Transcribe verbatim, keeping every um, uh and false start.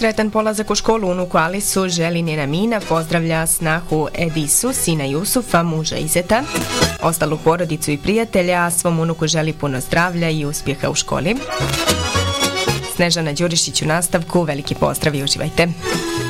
Sretan polazak u školu unuku Alisu želi njena Mina, pozdravlja snahu Edisu, sina Jusufa, muža Izeta, ostalu porodicu i prijatelja, a svom unuku želi puno zdravlja i uspjeha u školi. Snežana Đurišić u nastavku, veliki pozdrav i uživajte.